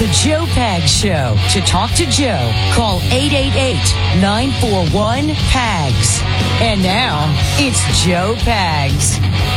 The Joe Pags Show. To talk to Joe, call 888-941-PAGS. And now, it's Joe Pags.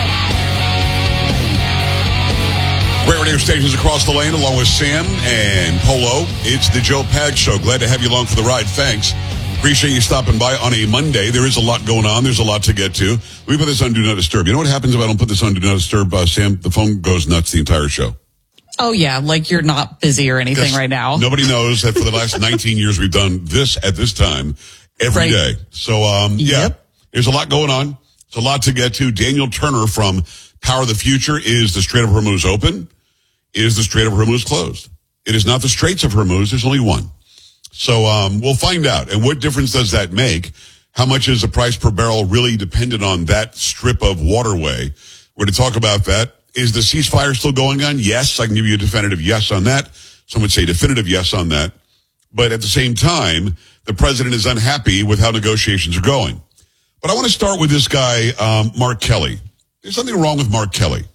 Great radio stations across the lane, along with Sam and Polo. It's the Joe Pags Show. Glad to have you along for the ride. Thanks. Appreciate you stopping by on a Monday. There is a lot going on. There's a lot to get to. We put this on Do Not Disturb. You know what happens if I don't put this on Do Not Disturb, Sam? The phone goes nuts the entire show. Oh, yeah, like you're not busy or anything right now. Nobody knows that for the last 19 years we've done this at this time every day. So, there's a lot going on. It's a lot to get to. Daniel Turner from Power of the Future. Is the Strait of Hormuz open? Is the Strait of Hormuz closed? It is not the Straits of Hormuz. There's only one. So we'll find out. And what difference does that make? How much is the price per barrel really dependent on that strip of waterway? We're going to talk about that. Is the ceasefire still going on? Yes, I can give you a definitive yes on that. Some would say definitive yes on that. But at the same time, the president is unhappy with how negotiations are going. But I want to start with this guy, Mark Kelly. There's nothing wrong with Mark Kelly.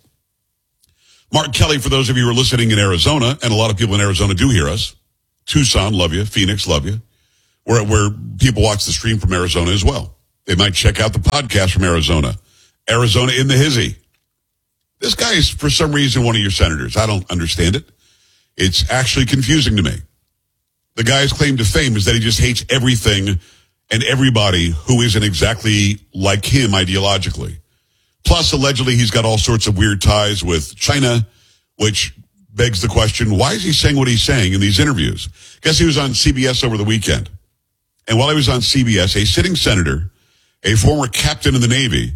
Mark Kelly, for those of you who are listening in Arizona, and a lot of people in Arizona do hear us. Tucson, love you. Phoenix, love you. Where people watch the stream from Arizona as well. They might check out the podcast from Arizona. Arizona in the hizzy. This guy is, for some reason, one of your senators. I don't understand it. It's actually confusing to me. The guy's claim to fame is that he just hates everything and everybody who isn't exactly like him ideologically. Plus, allegedly, he's got all sorts of weird ties with China, which begs the question, why is he saying what he's saying in these interviews? Guess he was on CBS over the weekend. And while he was on CBS, a sitting senator, a former captain in the Navy,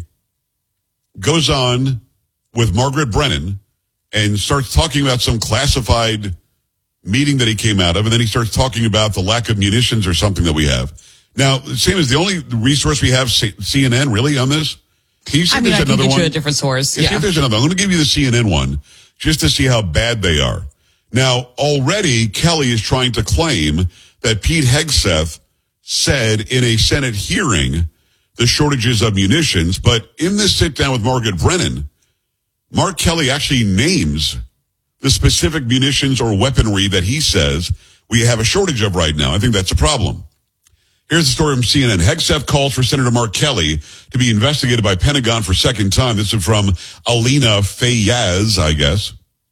goes on with Margaret Brennan and starts talking about some classified meeting that he came out of, and then he starts talking about the lack of munitions or something that we have. Now, Sam, is the only resource we have CNN really on this? Can you see I can get you a different source. See if there's another. I'm going to give you the CNN one just to see how bad they are. Now, already Kelly is trying to claim that Pete Hegseth said in a Senate hearing the shortages of munitions, but in this sit down with Margaret Brennan, Mark Kelly actually names the specific munitions or weaponry that he says we have a shortage of right now. I think that's a problem. Here's the story from CNN. Hegseth calls for Senator Mark Kelly to be investigated by Pentagon for second time. This is from Alina Fayaz, I guess.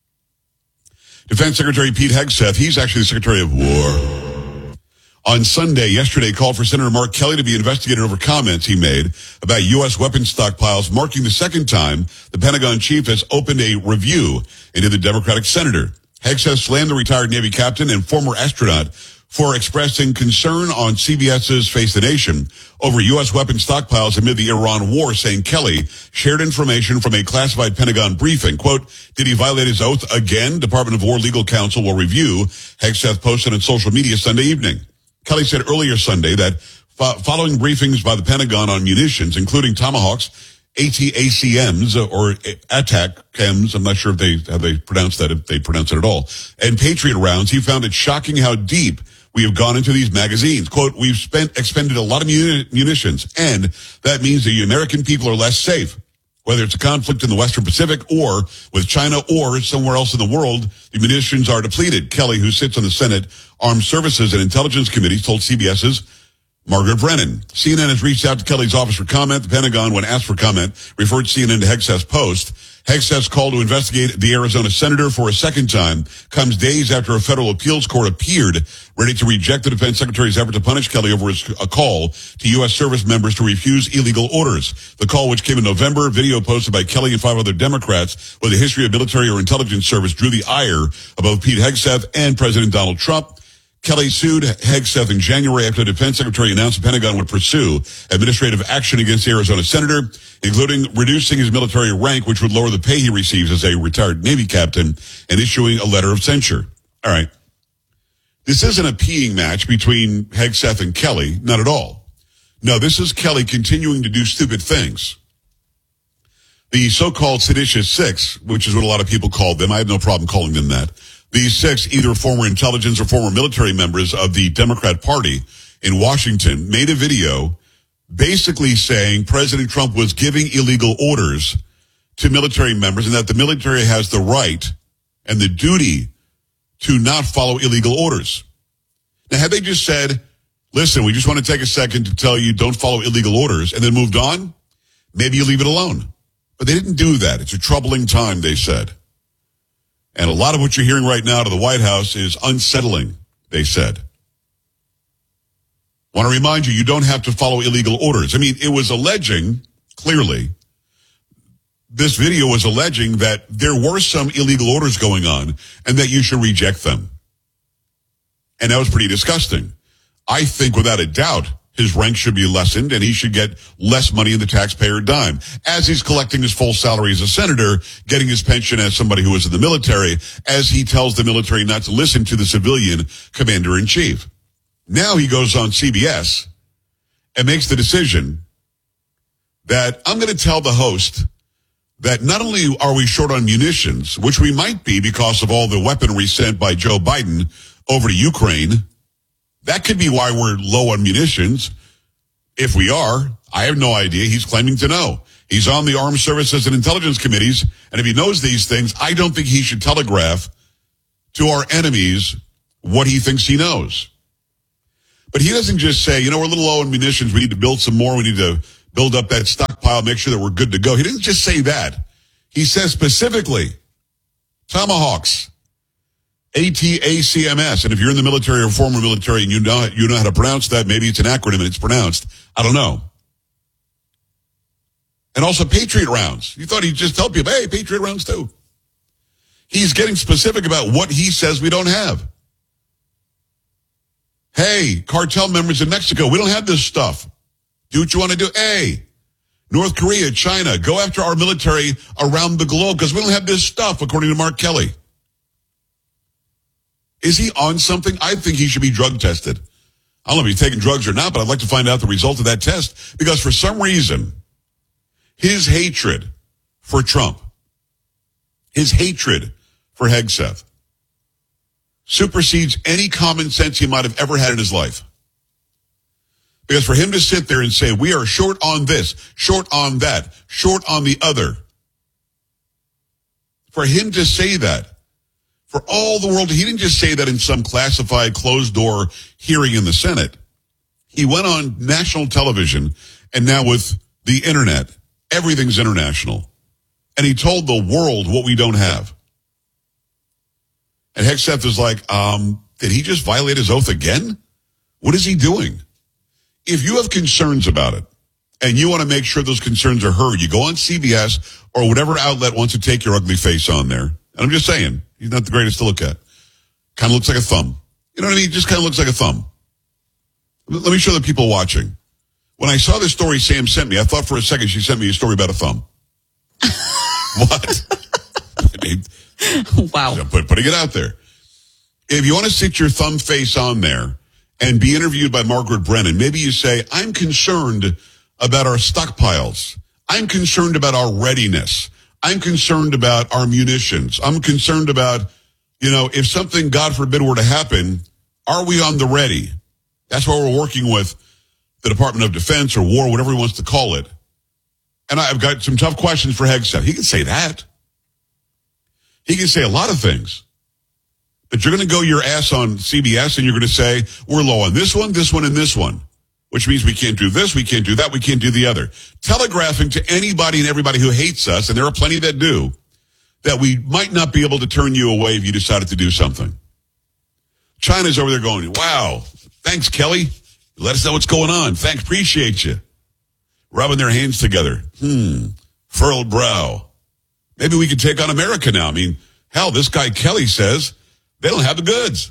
Defense Secretary Pete Hegseth, he's actually the Secretary of War, on Sunday, yesterday, called for Senator Mark Kelly to be investigated over comments he made about U.S. weapons stockpiles, marking the second time the Pentagon chief has opened a review into the Democratic senator. Hegseth slammed the retired Navy captain and former astronaut for expressing concern on CBS's Face the Nation over U.S. weapons stockpiles amid the Iran war, saying Kelly shared information from a classified Pentagon briefing. Quote, did he violate his oath again? Department of War legal counsel will review, Hegseth posted on social media Sunday evening. Kelly said earlier Sunday that following briefings by the Pentagon on munitions, including Tomahawks, ATACMs or ATACMs, I'm not sure if how they pronounce that, if they pronounce it at all, and Patriot rounds, he found it shocking how deep we have gone into these magazines. Quote, we've expended a lot of munitions, and that means the American people are less safe. Whether it's a conflict in the Western Pacific or with China or somewhere else in the world, the munitions are depleted. Kelly, who sits on the Senate Armed Services and Intelligence Committees, told CBS's Margaret Brennan. CNN has reached out to Kelly's office for comment. The Pentagon, when asked for comment, referred CNN to Hegseth's post. Hegseth's call to investigate the Arizona senator for a second time comes days after a federal appeals court appeared ready to reject the defense secretary's effort to punish Kelly over a call to U.S. service members to refuse illegal orders. The call, which came in November, video posted by Kelly and 5 other Democrats with a history of military or intelligence service, drew the ire of both Pete Hegseth and President Donald Trump. Kelly sued Hegseth in January after the defense secretary announced the Pentagon would pursue administrative action against the Arizona senator, including reducing his military rank, which would lower the pay he receives as a retired Navy captain, and issuing a letter of censure. All right. This isn't a peeing match between Hegseth and Kelly. Not at all. No, this is Kelly continuing to do stupid things. The so-called seditious six, which is what a lot of people called them. I have no problem calling them that. These six, either former intelligence or former military members of the Democrat Party in Washington, made a video basically saying President Trump was giving illegal orders to military members and that the military has the right and the duty to not follow illegal orders. Now, had they just said, listen, we just want to take a second to tell you don't follow illegal orders, and then moved on, maybe you leave it alone. But they didn't do that. It's a troubling time, they said. And a lot of what you're hearing right now to the White House is unsettling, they said. Want to remind you, you don't have to follow illegal orders. I mean, it was alleging, clearly, this video was alleging that there were some illegal orders going on and that you should reject them. And that was pretty disgusting. I think without a doubt, his rank should be lessened and he should get less money in the taxpayer dime as he's collecting his full salary as a senator, getting his pension as somebody who was in the military, as he tells the military not to listen to the civilian commander-in-chief. Now he goes on CBS and makes the decision that I'm going to tell the host that not only are we short on munitions, which we might be because of all the weaponry sent by Joe Biden over to Ukraine. That could be why we're low on munitions. If we are, I have no idea. He's claiming to know. He's on the Armed Services and Intelligence Committees, and if he knows these things, I don't think he should telegraph to our enemies what he thinks he knows. But he doesn't just say, we're a little low on munitions. We need to build some more. We need to build up that stockpile, make sure that we're good to go. He didn't just say that. He says specifically, Tomahawks, ATACMS. And if you're in the military or former military and you know how to pronounce that, maybe it's an acronym and it's pronounced. I don't know. And also Patriot rounds. You thought he'd just tell people, hey, Patriot rounds too. He's getting specific about what he says we don't have. Hey, cartel members in Mexico, we don't have this stuff. Do what you want to do. Hey, North Korea, China, go after our military around the globe because we don't have this stuff, according to Mark Kelly. Is he on something? I think he should be drug tested. I don't know if he's taking drugs or not, but I'd like to find out the result of that test because for some reason, his hatred for Trump, his hatred for Hegseth, supersedes any common sense he might have ever had in his life. Because for him to sit there and say, we are short on this, short on that, short on the other, for him to say that, for all the world, he didn't just say that in some classified closed-door hearing in the Senate. He went on national television, and now with the internet, everything's international. And he told the world what we don't have. And Hegseth is like, did he just violate his oath again? What is he doing? If you have concerns about it, and you want to make sure those concerns are heard, you go on CBS or whatever outlet wants to take your ugly face on there. And I'm just saying, he's not the greatest to look at. Kind of looks like a thumb. You know what I mean? Just kind of looks like a thumb. Let me show the people watching. When I saw this story Sam sent me, I thought for a second she sent me a story about a thumb. What? I mean, wow. Putting it out there. If you want to sit your thumb face on there and be interviewed by Margaret Brennan, maybe you say, I'm concerned about our stockpiles. I'm concerned about our readiness. I'm concerned about our munitions. I'm concerned about, if something, God forbid, were to happen, are we on the ready? That's why we're working with the Department of Defense or War, whatever he wants to call it. And I've got some tough questions for Hegseth. He can say that. He can say a lot of things. But you're going to go your ass on CBS and you're going to say, we're low on this one, and this one. Which means we can't do this, we can't do that, we can't do the other. Telegraphing to anybody and everybody who hates us, and there are plenty that do, that we might not be able to turn you away if you decided to do something. China's over there going, wow, thanks, Kelly. Let us know what's going on. Thanks, appreciate you. Rubbing their hands together. Furrowed brow. Maybe we could take on America now. I mean, hell, this guy Kelly says they don't have the goods.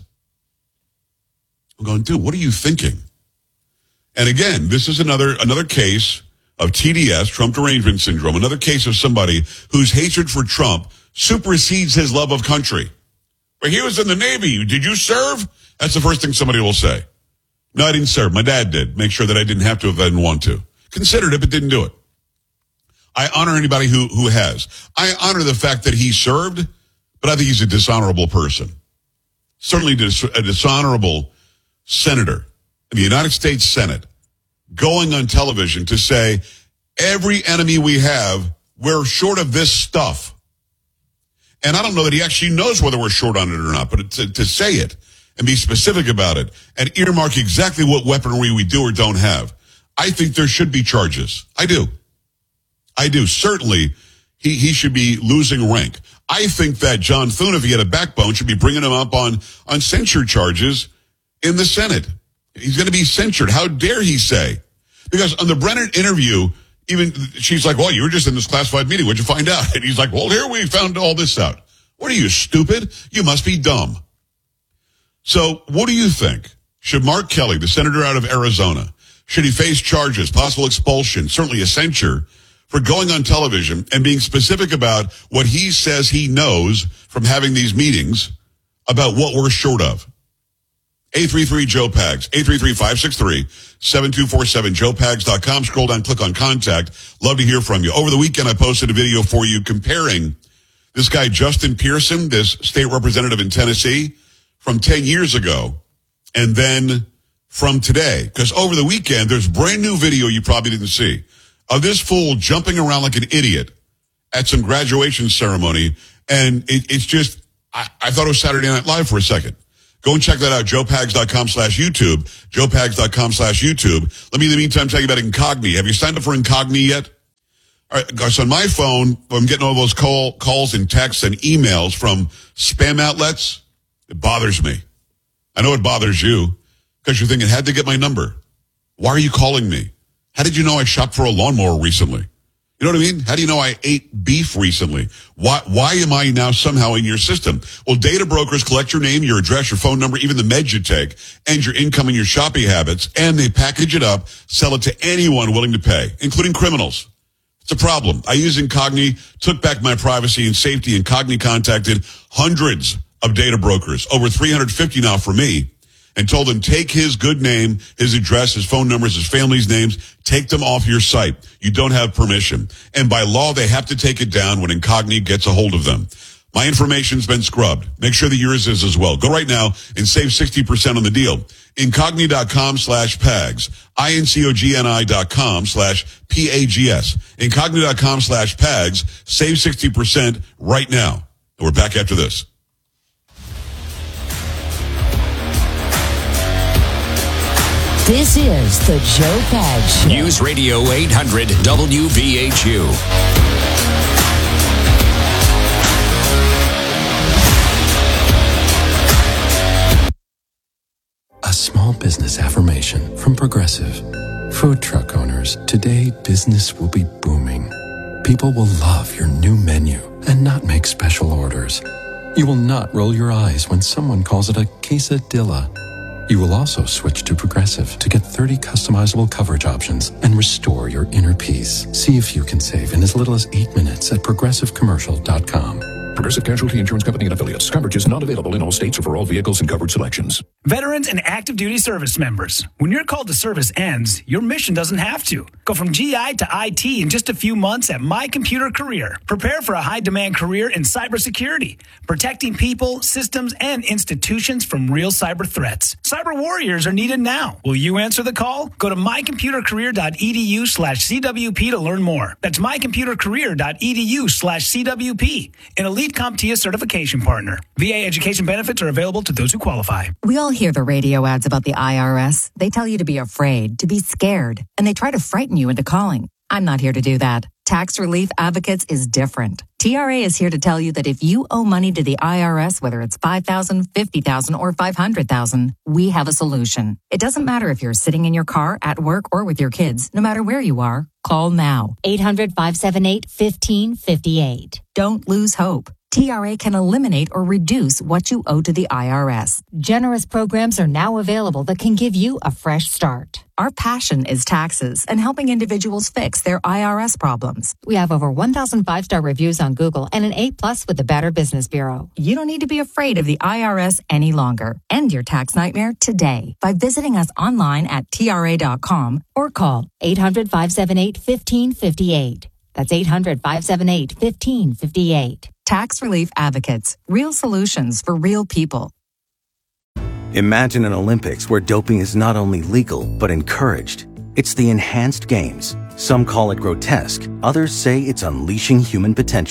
I'm going, dude, what are you thinking? And again, this is another case of TDS, Trump derangement syndrome, another case of somebody whose hatred for Trump supersedes his love of country. But he was in the Navy. Did you serve? That's the first thing somebody will say. No, I didn't serve. My dad did. Make sure that I didn't have to if I didn't want to. Considered it, but didn't do it. I honor anybody who has. I honor the fact that he served, but I think he's a dishonorable person. Certainly a dishonorable senator in the United States Senate going on television to say, every enemy we have, we're short of this stuff. And I don't know that he actually knows whether we're short on it or not, but to say it and be specific about it and earmark exactly what weaponry we do or don't have, I think there should be charges. I do. Certainly, he should be losing rank. I think that John Thune, if he had a backbone, should be bringing him up on censure charges in the Senate. He's going to be censured. How dare he say? Because on the Brennan interview, even she's like, well, you were just in this classified meeting. What'd you find out? And he's like, well, here we found all this out. What are you, stupid? You must be dumb. So what do you think? Should Mark Kelly, the senator out of Arizona, should he face charges, possible expulsion, certainly a censure, for going on television and being specific about what he says he knows from having these meetings about what we're short of? 833-JOE-PAGS, 833-563-7247, joepags.com. Scroll down, click on contact. Love to hear from you. Over the weekend, I posted a video for you comparing this guy, Justin Pearson, this state representative in Tennessee, from 10 years ago, and then from today. Because over the weekend, there's brand new video you probably didn't see of this fool jumping around like an idiot at some graduation ceremony. And it's just, I thought it was Saturday Night Live for a second. Go and check that out, joepags.com/YouTube, joepags.com/YouTube. Let me, in the meantime, tell you about Incogni. Have you signed up for Incogni yet? All right, guys, on my phone, I'm getting all those calls and texts and emails from spam outlets. It bothers me. I know it bothers you because you're thinking, how'd they get my number? Why are you calling me? How did you know I shopped for a lawnmower recently? You know what I mean? How do you know I ate beef recently? Why am I now somehow in your system? Well, data brokers collect your name, your address, your phone number, even the meds you take, and your income and your shopping habits, and they package it up, sell it to anyone willing to pay, including criminals. It's a problem. I use Incogni, took back my privacy and safety. Incogni contacted hundreds of data brokers, over 350 now for me, and told them, take his good name, his address, his phone numbers, his family's names, take them off your site. You don't have permission. And by law, they have to take it down when Incogni gets a hold of them. My information's been scrubbed. Make sure that yours is as well. Go right now and save 60% on the deal. Incogni.com/PAGS. INCOGNI.com/PAGS. Incogni.com/PAGS. Save 60% right now. And we're back after this. This is the Joe Pags Show. News Radio 800 WVHU. A small business affirmation from Progressive. Food truck owners, today business will be booming. People will love your new menu and not make special orders. You will not roll your eyes when someone calls it a quesadilla. You will also switch to Progressive to get 30 customizable coverage options and restore your inner peace. See if you can save in as little as 8 minutes at progressivecommercial.com. Progressive Casualty Insurance Company and Affiliates. Coverage is not available in all states or for all vehicles and coverage selections. Veterans and active duty service members. When your call to service ends, your mission doesn't have to. Go from GI to IT in just a few months at My Computer Career. Prepare for a high-demand career in cybersecurity, protecting people, systems, and institutions from real cyber threats. Cyber warriors are needed now. Will you answer the call? Go to mycomputercareer.edu/CWP to learn more. That's mycomputercareer.edu/CWP. An elite CompTIA certification partner. VA education benefits are available to those who qualify. We all hear the radio ads about the IRS. They tell you to be afraid, to be scared, and they try to frighten you into calling. I'm not here to do that. Tax Relief Advocates is different. TRA is here to tell you that if you owe money to the IRS, whether it's $5,000, $50,000, or $500,000, we have a solution. It doesn't matter if you're sitting in your car, at work, or with your kids. No matter where you are, call now. 800-578-1558. Don't lose hope. TRA can eliminate or reduce what you owe to the IRS. Generous programs are now available that can give you a fresh start. Our passion is taxes and helping individuals fix their IRS problems. We have over 1,000 5-star reviews on Google and an A+ with the Better Business Bureau. You don't need to be afraid of the IRS any longer. End your tax nightmare today by visiting us online at TRA.com or call 800-578-1558. That's 800-578-1558. Tax Relief Advocates. Real solutions for real people. Imagine an Olympics where doping is not only legal, but encouraged. It's the Enhanced Games. Some call it grotesque. Others say it's unleashing human potential.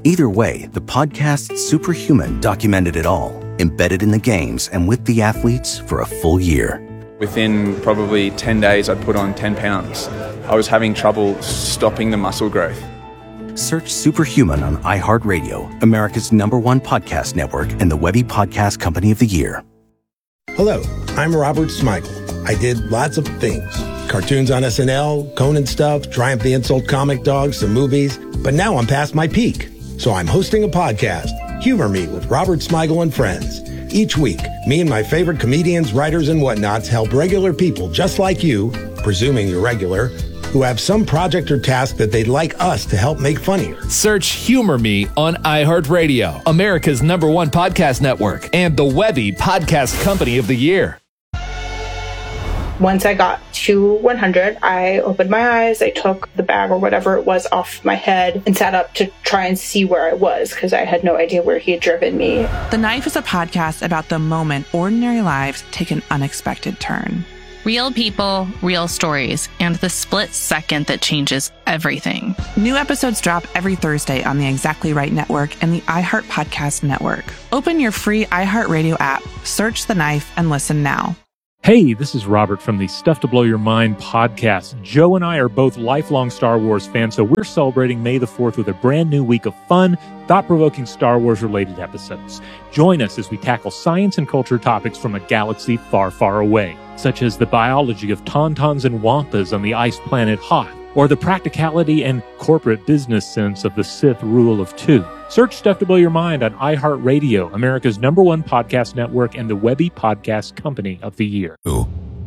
Either way, the podcast Superhuman documented it all, embedded in the games and with the athletes for a full year. Within probably 10 days, I'd put on 10 pounds. I was having trouble stopping the muscle growth. Search Superhuman on iHeartRadio, America's #1 podcast network, and the Webby Podcast Company of the Year. Hello, I'm Robert Smigel. I did lots of things. Cartoons on SNL, Conan stuff, Triumph the Insult comic dogs, some movies. But now I'm past my peak. So I'm hosting a podcast, Humor Me with Robert Smigel and Friends. Each week, me and my favorite comedians, writers, and whatnots help regular people just like you, presuming you're regular, who have some project or task that they'd like us to help make funnier. Search Humor Me on iHeartRadio, America's #1 podcast network, and the Webby Podcast Company of the Year. Once I got to 100, I opened my eyes, I took the bag or whatever it was off my head and sat up to try and see where I was because I had no idea where he had driven me. The Knife is a podcast about the moment ordinary lives take an unexpected turn. Real people, real stories, and the split second that changes everything. New episodes drop every Thursday on the Exactly Right Network and the iHeart Podcast Network. Open your free iHeartRadio app, search The Knife, and listen now. Hey, this is Robert from the Stuff to Blow Your Mind podcast. Joe and I are both lifelong Star Wars fans, so we're celebrating May the 4th with a brand new week of fun, thought-provoking Star Wars-related episodes. Join us as we tackle science and culture topics from a galaxy far, far away, such as the biology of tauntauns and wampas on the ice planet Hoth, or the practicality and corporate business sense of the Sith Rule of Two. Search Stuff to Blow Your Mind on iHeartRadio, America's #1 podcast network, and the Webby Podcast Company of the Year. Daniel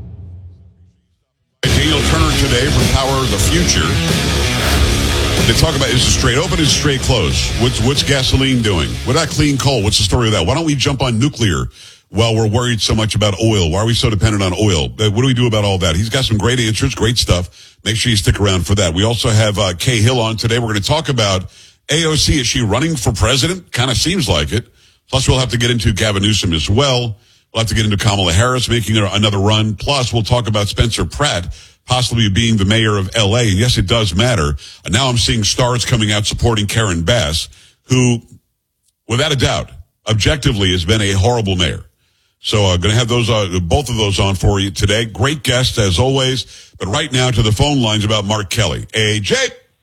Turner today from Power of the Future. They talk about, is it straight open, is it straight closed? What's gasoline doing? What about clean coal? What's the story of that? Why don't we jump on nuclear while we're worried so much about oil? Why are we so dependent on oil? What do we do about all that? He's got some great answers, great stuff. Make sure you stick around for that. We also have Kay Hill on today. We're going to talk about AOC. Is she running for president? Kind of seems like it. Plus, we'll have to get into Gavin Newsom as well. We'll have to get into Kamala Harris making another run. Plus, we'll talk about Spencer Pratt possibly being the mayor of L.A. And yes, it does matter. And now I'm seeing stars coming out supporting Karen Bass, who, without a doubt, objectively has been a horrible mayor. So I'm going to have those, both of those on for you today. Great guests as always. But right now to the phone lines about Mark Kelly. AJ.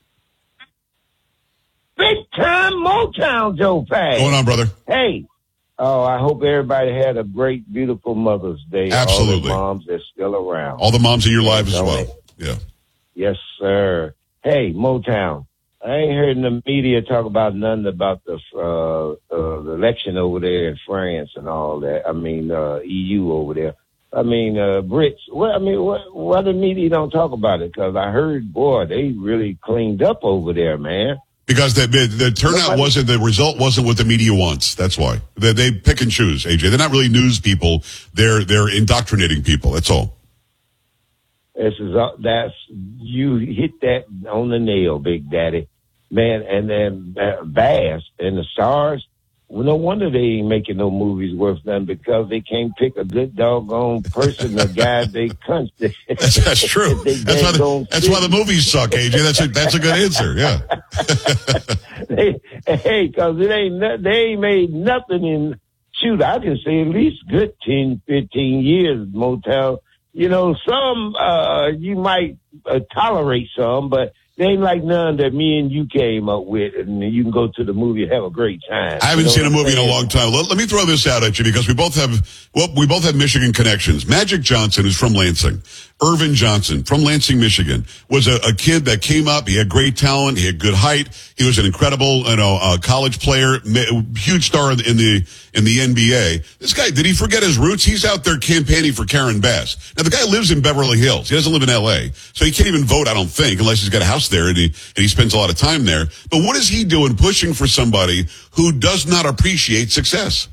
Big time Motown, Joe Pags. What's going on, brother? Hey. Oh, I hope everybody had a great, beautiful Mother's Day. Absolutely. All the moms that's still around. All the moms in your life as well. Yeah. Yes, sir. Hey, Motown. I ain't heard in the media talk about nothing about the election over there in France and all that. I mean, EU over there. I mean, Brits. Why the media don't talk about it? Because I heard, boy, they really cleaned up over there, man. Because the turnout wasn't, the result wasn't what the media wants. That's why. They pick and choose, AJ. They're not really news people. They're indoctrinating people. That's all. You hit that on the nail, Big Daddy. Man, and then Bass and the stars, well, no wonder they ain't making no movies worth nothing because they can't pick a good doggone person, a guy they country. That's true. That's why the movies suck, AJ. That's a good answer. Yeah. Because they ain't made nothing in, shoot, I can say at least good 10, 15 years, Motel. You know, some you might tolerate some, but they ain't like none that me and you came up with, and you can go to the movie and have a great time. I haven't seen a movie in a long time. Let me throw this out at you because we both have Michigan connections. Magic Johnson is from Lansing. Irvin Johnson from Lansing, Michigan, was a kid that came up. He had great talent. He had good height. He was an incredible, college player, huge star in the NBA. This guy, did he forget his roots? He's out there campaigning for Karen Bass. Now the guy lives in Beverly Hills. He doesn't live in LA, so he can't even vote, I don't think, unless he's got a house there and he spends a lot of time there. But what is he doing pushing for somebody who does not appreciate success?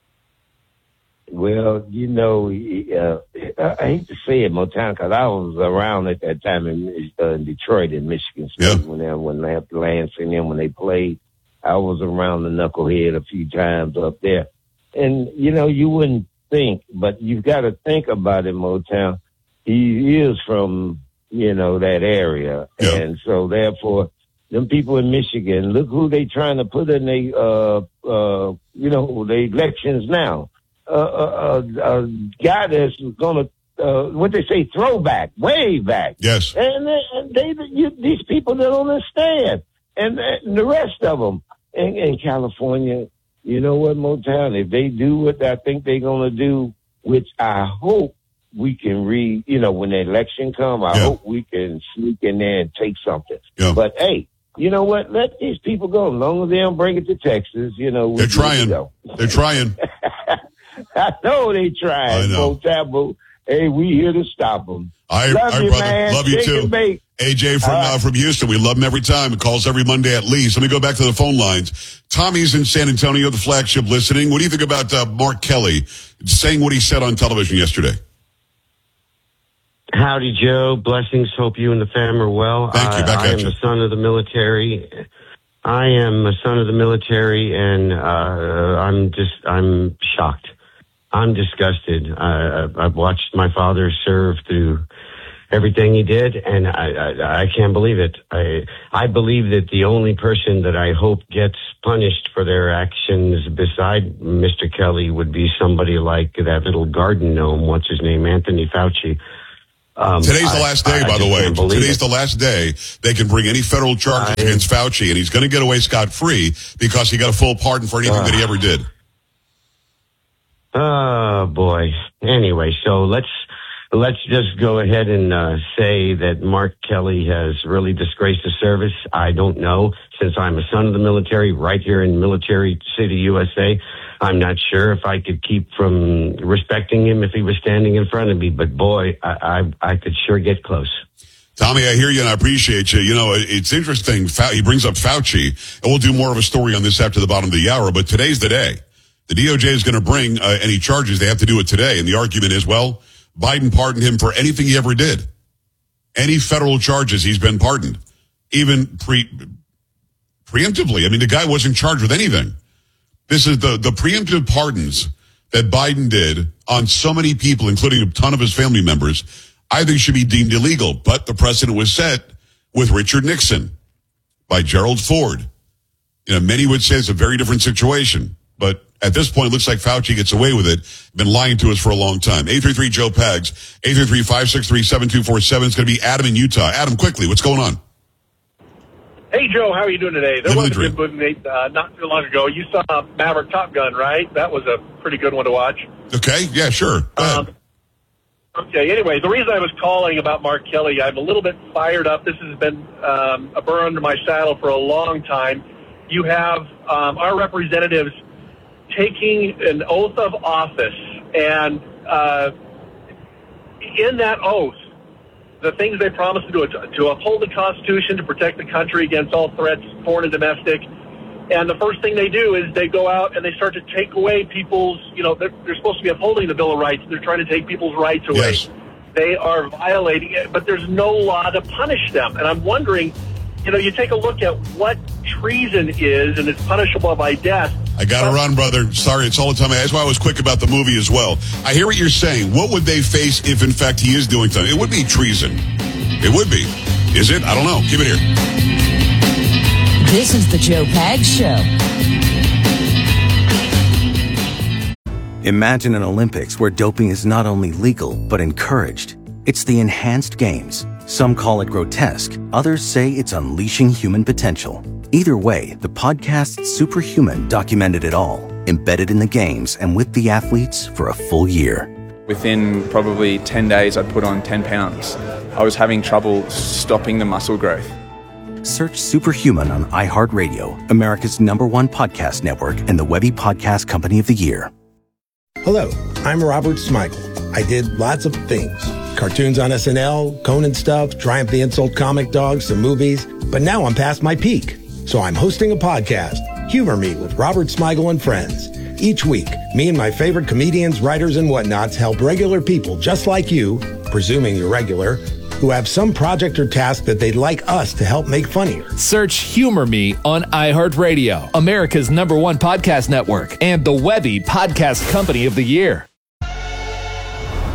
Well, you know, I hate to say it, Motown, because I was around at that time in Detroit, in Michigan State, when they had Lansing, when they played. I was around the knucklehead a few times up there. And, you know, you wouldn't think, but you've got to think about it, Motown. He is from, that area. Yeah. And so, therefore, them people in Michigan, look who they trying to put in the elections now. A guy that's going to, what they say, throwback, way back. Yes. And these people don't understand. And the rest of them in California, you know what, Motown, if they do what I think they're going to do, which I hope we can when the election come, I hope we can sneak in there and take something. Yeah. But hey, you know what? Let these people go. As long as they don't bring it to Texas, they're trying. They're trying. I know they trying. I know. Motown, hey, we here to stop them. All right, brother. Man. Love you too. AJ from Houston. We love him every time. He calls every Monday at least. Let me go back to the phone lines. Tommy's in San Antonio, the flagship, listening. What do you think about Mark Kelly saying what he said on television yesterday? Howdy, Joe. Blessings. Hope you and the fam are well. Thank you. I am a son of the military. And I'm shocked. I'm disgusted. I've watched my father serve through everything he did, and I can't believe it. I believe that the only person that I hope gets punished for their actions beside Mr. Kelly would be somebody like that little garden gnome, what's his name, Anthony Fauci. Today's the last day, by the way. Today's the last day they can bring any federal charges against Fauci, and he's going to get away scot-free because he got a full pardon for anything that he ever did. Oh, boy. Anyway, so let's just go ahead and say that Mark Kelly has really disgraced the service. I don't know. Since I'm a son of the military right here in Military City, USA, I'm not sure if I could keep from respecting him if he was standing in front of me. But, boy, I could sure get close. Tommy, I hear you and I appreciate you. It's interesting. He brings up Fauci, and we'll do more of a story on this after the bottom of the hour. But today's the day. The DOJ is going to bring any charges. They have to do it today. And the argument is, well, Biden pardoned him for anything he ever did. Any federal charges, he's been pardoned. Even preemptively. I mean, the guy wasn't charged with anything. This is the preemptive pardons that Biden did on so many people, including a ton of his family members, I think should be deemed illegal. But the precedent was set with Richard Nixon by Gerald Ford. Many would say it's a very different situation. But at this point, it looks like Fauci gets away with it. Been lying to us for a long time. 833-JOE-PAGS, 833-563-7247. It's going to be Adam in Utah. Adam, quickly, what's going on? Hey, Joe, how are you doing today? There was a good movie not too long ago. You saw Maverick Top Gun, right? That was a pretty good one to watch. Okay, yeah, sure. Go ahead. Okay, anyway, the reason I was calling about Mark Kelly, I'm a little bit fired up. This has been a burr under my saddle for a long time. You have our representatives taking an oath of office, and in that oath, the things they promise to do, to uphold the Constitution, to protect the country against all threats, foreign and domestic. And the first thing they do is they go out and they start to take away people's, they're supposed to be upholding the Bill of Rights. They're trying to take people's rights away. Yes. They are violating it, but there's no law to punish them. And I'm wondering, you take a look at what treason is, and it's punishable by death. I got to run, brother. Sorry, it's all the time. That's why I was quick about the movie as well. I hear what you're saying. What would they face if, in fact, he is doing something? It would be treason. It would be. Is it? I don't know. Keep it here. This is the Joe Pags Show. Imagine an Olympics where doping is not only legal, but encouraged. It's the Enhanced Games. Some call it grotesque. Others say it's unleashing human potential. Either way, the podcast Superhuman documented it all, embedded in the games and with the athletes for a full year. Within probably 10 days, I'd put on 10 pounds. I was having trouble stopping the muscle growth. Search Superhuman on iHeartRadio, America's #1 podcast network and the Webby Podcast Company of the Year. Hello, I'm Robert Smigel. I did lots of things. Cartoons on SNL, Conan stuff, Triumph the Insult comic dogs, some movies. But now I'm past my peak. So I'm hosting a podcast, Humor Me with Robert Smigel and Friends. Each week, me and my favorite comedians, writers, and whatnots help regular people just like you, presuming you're regular, who have some project or task that they'd like us to help make funnier. Search Humor Me on iHeartRadio, America's #1 podcast network, and the Webby Podcast Company of the Year.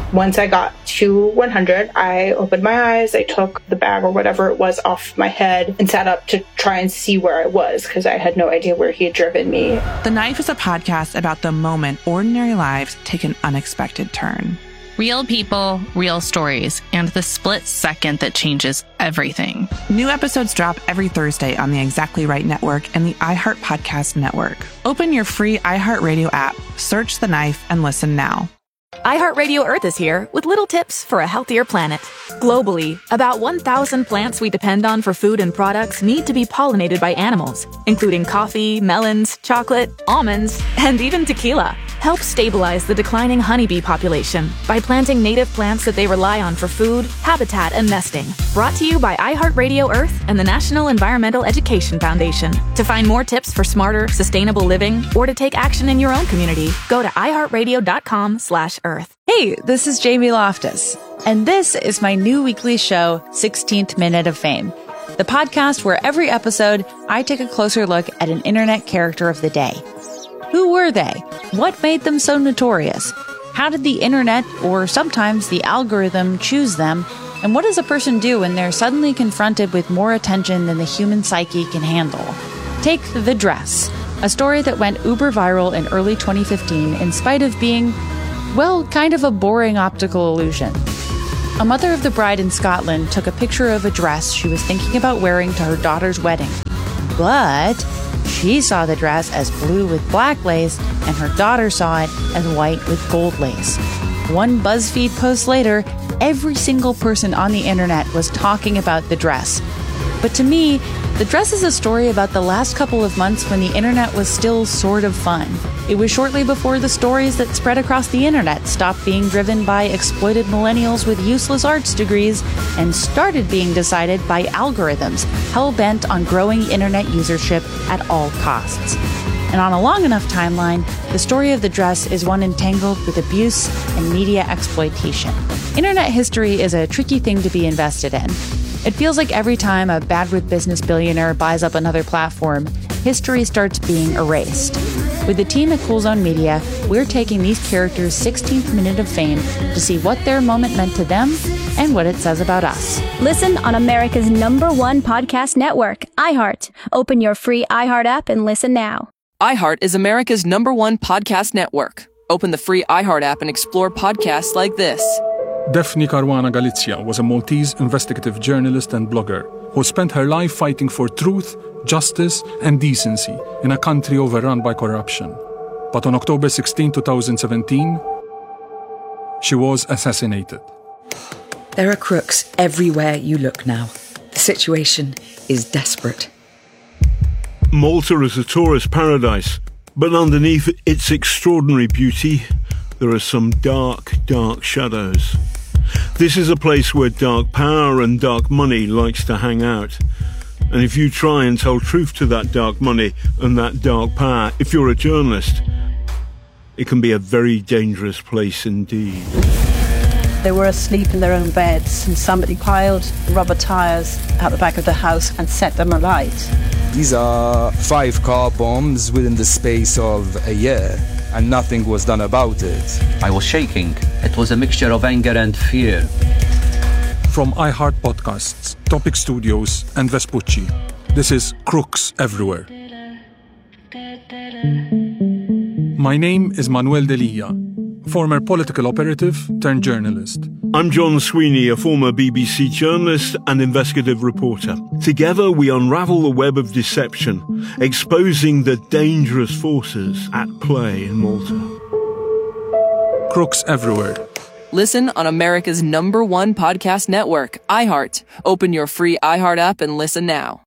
Once I got to 100, I opened my eyes, I took the bag or whatever it was off my head and sat up to try and see where I was because I had no idea where he had driven me. The Knife is a podcast about the moment ordinary lives take an unexpected turn. Real people, real stories, and the split second that changes everything. New episodes drop every Thursday on the Exactly Right Network and the iHeart Podcast Network. Open your free iHeartRadio app, search The Knife, and listen now. iHeartRadio Earth is here with little tips for a healthier planet. Globally, about 1,000 plants we depend on for food and products need to be pollinated by animals, including coffee, melons, chocolate, almonds, and even tequila. Help stabilize the declining honeybee population by planting native plants that they rely on for food, habitat, and nesting. Brought to you by iHeartRadio Earth and the National Environmental Education Foundation. To find more tips for smarter, sustainable living or to take action in your own community, go to iHeartRadio.com/Earth. Hey, this is Jamie Loftus, and this is my new weekly show, 16th Minute of Fame, the podcast where every episode I take a closer look at an internet character of the day. Who were they? What made them so notorious? How did the internet, or sometimes the algorithm, choose them? And what does a person do when they're suddenly confronted with more attention than the human psyche can handle? Take The Dress, a story that went uber viral in early 2015 in spite of being, well, kind of a boring optical illusion. A mother of the bride in Scotland took a picture of a dress she was thinking about wearing to her daughter's wedding. But she saw the dress as blue with black lace, and her daughter saw it as white with gold lace. One BuzzFeed post later, every single person on the internet was talking about the dress. But to me, the dress is a story about the last couple of months when the internet was still sort of fun. It was shortly before the stories that spread across the internet stopped being driven by exploited millennials with useless arts degrees and started being decided by algorithms hell-bent on growing internet usership at all costs. And on a long enough timeline, the story of the dress is one entangled with abuse and media exploitation. Internet history is a tricky thing to be invested in. It feels like every time a bad-with-business billionaire buys up another platform, history starts being erased. With the team at Cool Zone Media, we're taking these characters' 16th minute of fame to see what their moment meant to them and what it says about us. Listen on America's #1 podcast network, iHeart. Open your free iHeart app and listen now. iHeart is America's #1 podcast network. Open the free iHeart app and explore podcasts like this. Daphne Caruana Galizia was a Maltese investigative journalist and blogger who spent her life fighting for truth, justice, and decency in a country overrun by corruption. But on October 16, 2017, she was assassinated. There are crooks everywhere you look now. The situation is desperate. Malta is a tourist paradise, but underneath its extraordinary beauty, there are some dark, dark shadows. This is a place where dark power and dark money likes to hang out. And if you try and tell truth to that dark money and that dark power, if you're a journalist, it can be a very dangerous place indeed. They were asleep in their own beds and somebody piled rubber tires out the back of the house and set them alight. These are 5 car bombs within the space of a year, and nothing was done about it. I was shaking. It was a mixture of anger and fear. From iHeart Podcasts, Topic Studios, and Vespucci, this is Crooks Everywhere. My name is Manuel Delia, former political operative turned journalist. I'm John Sweeney, a former BBC journalist and investigative reporter. Together we unravel the web of deception, exposing the dangerous forces at play in Malta. Crooks Everywhere. Listen on America's #1 podcast network, iHeart. Open your free iHeart app and listen now.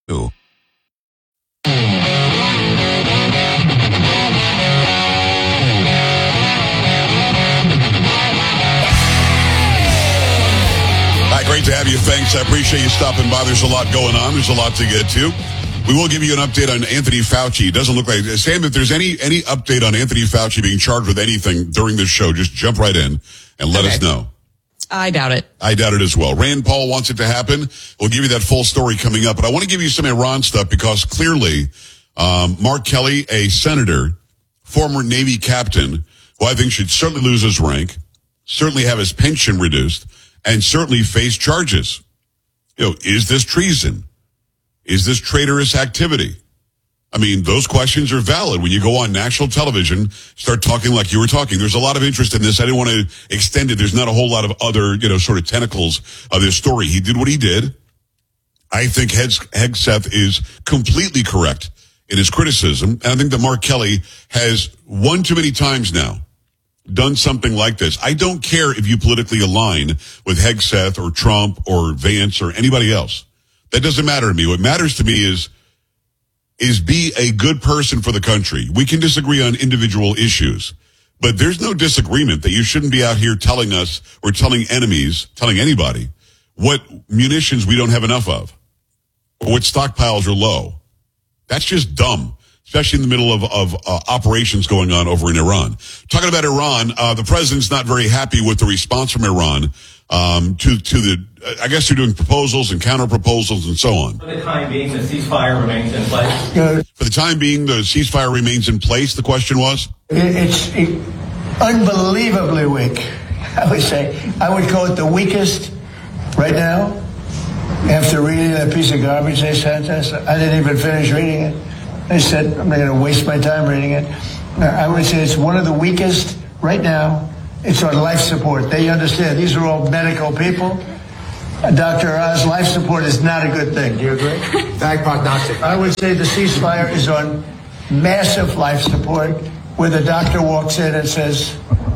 Great to have you. Thanks. I appreciate you stopping by. There's a lot going on. There's a lot to get to. We will give you an update on Anthony Fauci. It doesn't look like... Sam, if there's any update on Anthony Fauci being charged with anything during this show, just jump right in and let us know. I doubt it. I doubt it as well. Rand Paul wants it to happen. We'll give you that full story coming up. But I want to give you some Iran stuff because clearly Mark Kelly, a senator, former Navy captain, who I think should certainly lose his rank, certainly have his pension reduced, and certainly face charges. Is this treason? Is this traitorous activity? I mean, those questions are valid. When you go on national television, start talking like you were talking. There's a lot of interest in this. I didn't want to extend it. There's not a whole lot of other, sort of tentacles of this story. He did what he did. I think Hegseth is completely correct in his criticism. And I think that Mark Kelly has one too many times now done something like this. I don't care if you politically align with Hegseth or Trump or Vance or anybody else. That doesn't matter to me. What matters to me is be a good person for the country. We can disagree on individual issues, but there's no disagreement that you shouldn't be out here telling us or telling enemies, telling anybody what munitions we don't have enough of or what stockpiles are low. That's just dumb, especially in the middle of operations going on over in Iran. Talking about Iran, the president's not very happy with the response from Iran I guess they're doing proposals and counter proposals and so on. For the time being, the ceasefire remains in place? For the time being, the ceasefire remains in place, the question was? It's unbelievably weak, I would say. I would call it the weakest right now. After reading that piece of garbage they sent us, I didn't even finish reading it. I said, I'm not going to waste my time reading it. I would say it's one of the weakest right now. It's on life support. They understand. These are all medical people. Dr. Oz, life support is not a good thing. Do you agree? Bad prognostic. I would say the ceasefire is on massive life support, where the doctor walks in and says,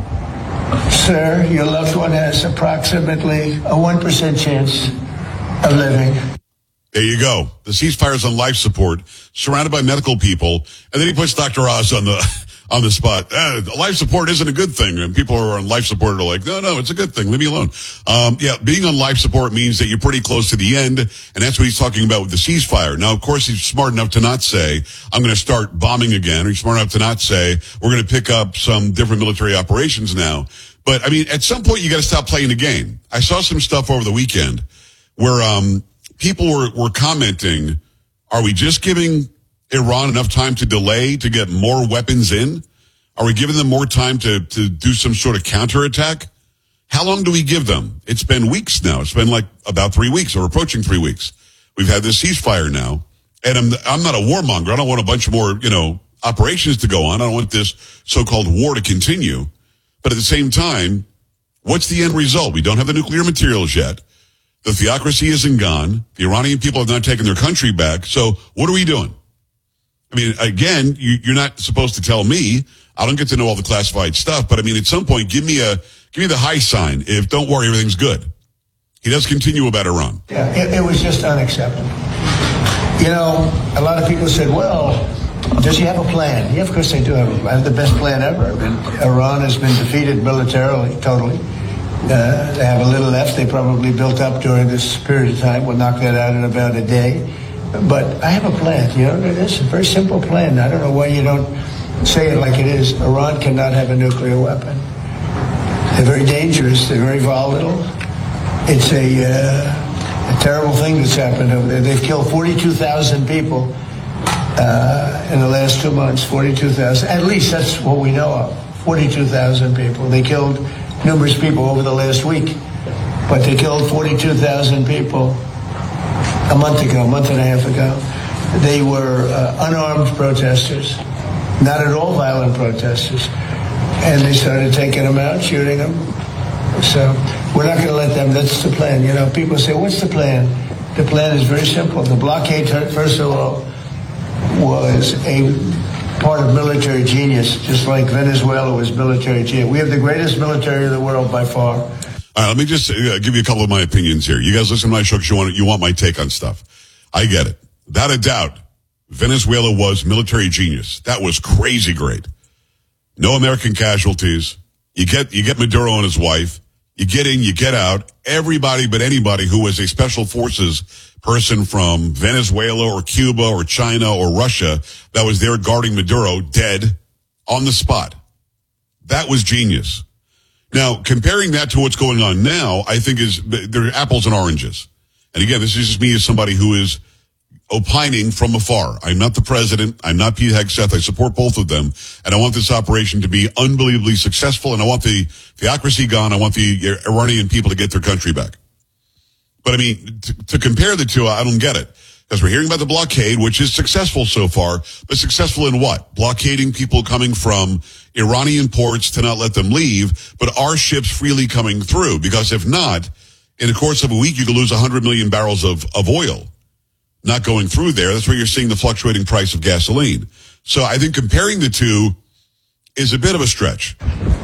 sir, your loved one has approximately a 1% chance of living. There you go. The ceasefire's on life support, surrounded by medical people, and then he puts Dr. Oz on the spot. Life support isn't a good thing. And people who are on life support are like, no, it's a good thing. Leave me alone. Being on life support means that you're pretty close to the end. And that's what he's talking about with the ceasefire. Now, of course, he's smart enough to not say, I'm going to start bombing again. Or he's smart enough to not say, we're going to pick up some different military operations now. But I mean, at some point, you got to stop playing the game. I saw some stuff over the weekend where, people were commenting, are we just giving Iran enough time to delay to get more weapons in? Are we giving them more time to do some sort of counterattack? How long do we give them? It's been weeks now. It's been like about 3 weeks or approaching 3 weeks. We've had this ceasefire now. And I'm not a warmonger. I don't want a bunch of more, operations to go on. I don't want this so-called war to continue. But at the same time, what's the end result? We don't have the nuclear materials yet. The theocracy isn't gone. The Iranian people have not taken their country back. So what are we doing? I mean, again, you're not supposed to tell me. I don't get to know all the classified stuff. But I mean, at some point, give me the high sign. If don't worry, everything's good. He does continue about Iran. Yeah, it was just unacceptable. A lot of people said, well, does he have a plan? Yeah, of course they do have the best plan ever. Iran has been defeated militarily, totally. They have a little left. They probably built up during this period of time. We'll knock that out in about a day. But I have a plan. It's a very simple plan. I don't know why you don't say it like it is. Iran cannot have a nuclear weapon. They're very dangerous. They're very volatile. It's a terrible thing that's happened over there. They've killed 42,000 people in the last 2 months. 42,000. At least that's what we know of. 42,000 people. They killed numerous people over the last week, but they killed 42,000 people a month and a half ago. They were unarmed protesters, not at all violent protesters, and they started taking them out, shooting them. So we're not going to let them. That's the plan. People say, what's the plan? The plan is very simple. The blockade, first of all, was a part of military genius, just like Venezuela was military genius. We have the greatest military in the world by far. All right, let me just give you a couple of my opinions here. You guys listen to my show because you want my take on stuff. I get it. Without a doubt, Venezuela was military genius. That was crazy great. No American casualties. You get Maduro and his wife. You get in, you get out. Everybody but anybody who was a special forces person from Venezuela or Cuba or China or Russia that was there guarding Maduro, dead on the spot. That was genius. Now, comparing that to what's going on now, I think they're apples and oranges. And again, this is just me as somebody who is opining from afar. I'm not the president. I'm not Pete Hegseth. I support both of them. And I want this operation to be unbelievably successful. And I want the theocracy gone. I want the Iranian people to get their country back. But I mean, to compare the two, I don't get it. Because we're hearing about the blockade, which is successful so far. But successful in what? Blockading people coming from Iranian ports to not let them leave, but our ships freely coming through. Because if not, in the course of a week, you could lose 100 million barrels of oil not going through there. That's where you're seeing the fluctuating price of gasoline. So I think comparing the two is a bit of a stretch.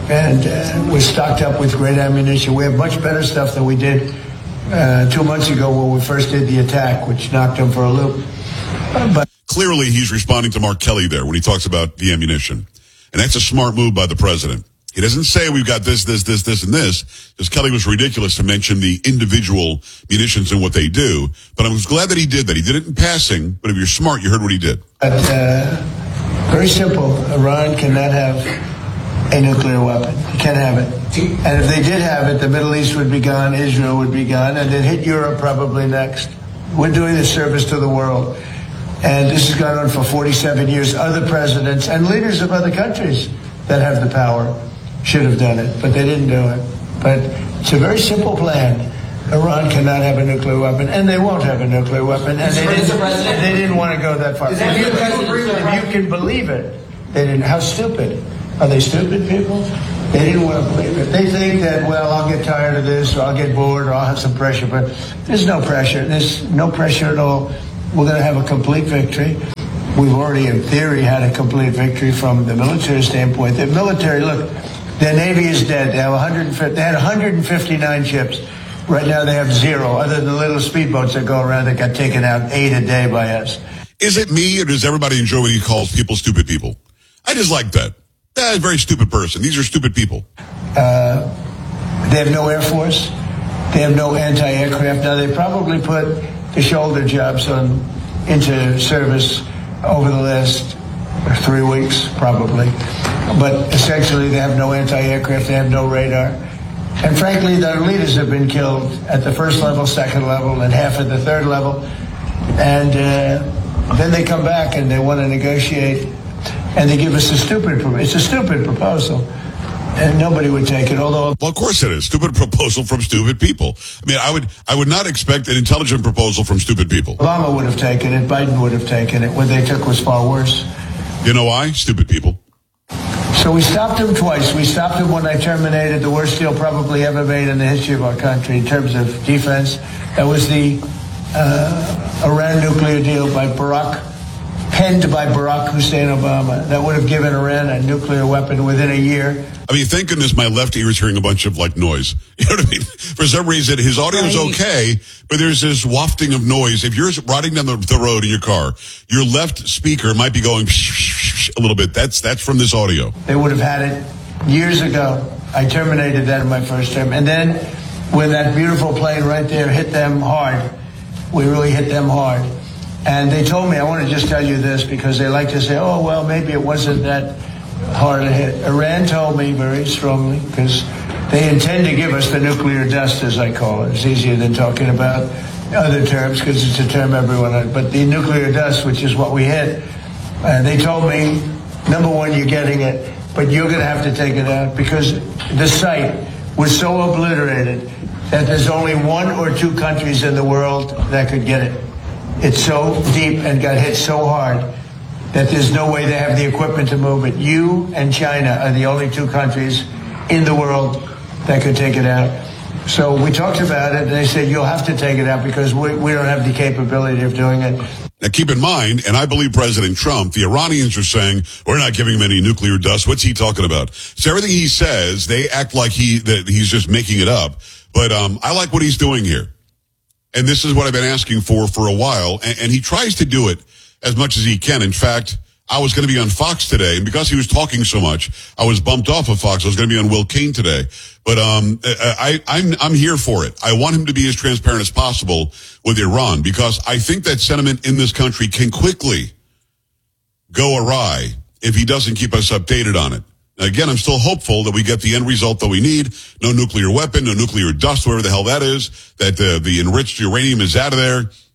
And we're stocked up with great ammunition. We have much better stuff than we did 2 months ago when we first did the attack, which knocked them for a loop. But clearly he's responding to Mark Kelly there when he talks about the ammunition. And that's a smart move by the president. He doesn't say we've got this, and this, because Kelly was ridiculous to mention the individual munitions and what they do. But I was glad that he did that. He did it in passing, but if you're smart, you heard what he did. But very simple. Iran cannot have a nuclear weapon. You can't have it. And if they did have it, the Middle East would be gone, Israel would be gone, and then hit Europe probably next. We're doing a service to the world. And this has gone on for 47 years. Other presidents and leaders of other countries that have the power should have done it, but they didn't do it. But it's a very simple plan. Iran cannot have a nuclear weapon, and they won't have a nuclear weapon, and they didn't want to go that far. If you can believe it, they didn't. How stupid. Are they stupid people? They didn't want to believe it. They think that, well, I'll get tired of this, or I'll get bored, or I'll have some pressure, but there's no pressure. There's no pressure at all. We're going to have a complete victory. We've already, in theory, had a complete victory from the military standpoint. The military, look, their Navy is dead. They had 159 ships. Right now they have 0, other than the little speedboats that go around that got taken out 8 a day by us. Is it me, or does everybody enjoy when he calls people stupid people? I just like that. That's a very stupid person. These are stupid people. They have no Air Force. They have no anti-aircraft. Now, they probably put the shoulder jobs into service over the last 3 weeks, probably. But essentially, they have no anti-aircraft. They have no radar. And frankly, their leaders have been killed at the first level, second level, and half at the third level. And then they come back and they want to negotiate. And they give us it's a stupid proposal. And nobody would take it, although... Well, of course it is. Stupid proposal from stupid people. I mean, I would not expect an intelligent proposal from stupid people. Obama would have taken it. Biden would have taken it. What they took was far worse. You know why? Stupid people. So we stopped him twice. We stopped him when I terminated the worst deal probably ever made in the history of our country in terms of defense. That was the Iran nuclear deal by penned by Barack Hussein Obama. That would have given Iran a nuclear weapon within a year. I mean, thank goodness my left ear is hearing a bunch of, noise. You know what I mean? For some reason, his audio is okay, but there's this wafting of noise. If you're riding down the road in your car, your left speaker might be going a little bit. That's from this audio. They would have had it years ago. I terminated that in my first term. And then when that beautiful plane right there hit them hard, we really hit them hard. And they told me, I want to just tell you this, because they like to say, oh, well, maybe it wasn't that hard a hit. Iran told me very strongly, because they intend to give us the nuclear dust, as I call it. It's easier than talking about other terms, because it's a term everyone knows. But the nuclear dust, which is what we hit, they told me, number one, you're getting it, but you're going to have to take it out, because the site was so obliterated that there's only 1 or 2 countries in the world that could get it. It's so deep and got hit so hard that there's no way they have the equipment to move it. You and China are the only 2 countries in the world that could take it out. So we talked about it, and they said, you'll have to take it out because we don't have the capability of doing it. Now, keep in mind, and I believe President Trump, the Iranians are saying, we're not giving him any nuclear dust. What's he talking about? So everything he says, they act like that he's just making it up. But I like what he's doing here. And this is what I've been asking for a while. And he tries to do it as much as he can. In fact, I was going to be on Fox today, and because he was talking so much, I was bumped off of Fox. I was going to be on Will Cain today. But I'm here for it. I want him to be as transparent as possible with Iran, because I think that sentiment in this country can quickly go awry if he doesn't keep us updated on it. Again, I'm still hopeful that we get the end result that we need. No nuclear weapon, no nuclear dust, whatever the hell that is, that the enriched uranium is out of there.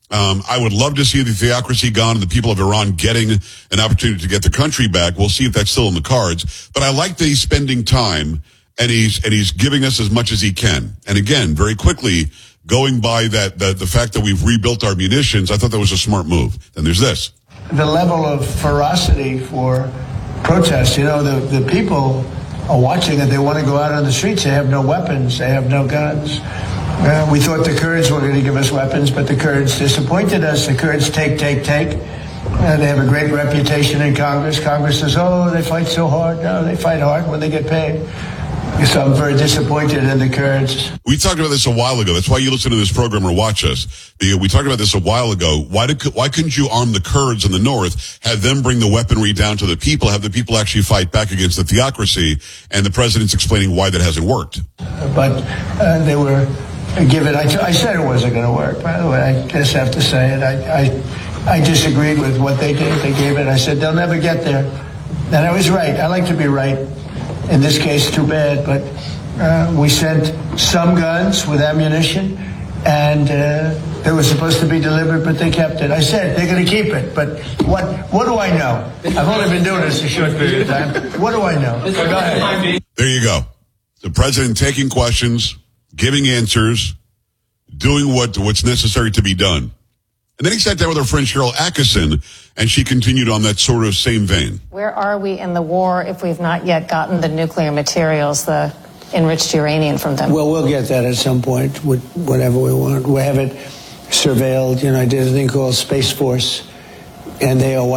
I would love to see the theocracy gone and the people of Iran getting an opportunity to get their country back. We'll see if that's still in the cards. But I like that he's spending time and he's giving us as much as he can. And again, very quickly, going by the fact that we've rebuilt our munitions, I thought that was a smart move. Then there's this. The level of ferocity for protests, the people are watching it. They want to go out on the streets. They have no weapons. They have no guns. We thought the Kurds were going to give us weapons, but the Kurds disappointed us. The Kurds take. They have a great reputation in Congress. Congress says, they fight so hard. No, they fight hard when they get paid. So I'm very disappointed in the Kurds. We talked about this a while ago. That's why you listen to this program or watch us. We talked about this a while ago. Why couldn't you arm the Kurds in the north, have them bring the weaponry down to the people, have the people actually fight back against the theocracy, and the president's explaining why that hasn't worked. But they were given, I said it wasn't going to work, by the way. I just have to say it. I disagreed with what they did. They gave it. I said, they'll never get there. And I was right. I like to be right. In this case, too bad, but we sent some guns with ammunition, and they were supposed to be delivered, but they kept it. I said they're going to keep it, but what do I know? I've only been doing this a short period of time. What do I know? Go ahead. There you go. The president taking questions, giving answers, doing what's necessary to be done. And then he sat down with our friend Cheryl Atkinson, and she continued on that sort of same vein. Where are we in the war if we've not yet gotten the nuclear materials, the enriched uranium from them? Well, we'll get that at some point, with whatever we want. We have it surveilled. I did a thing called Space Force, and they are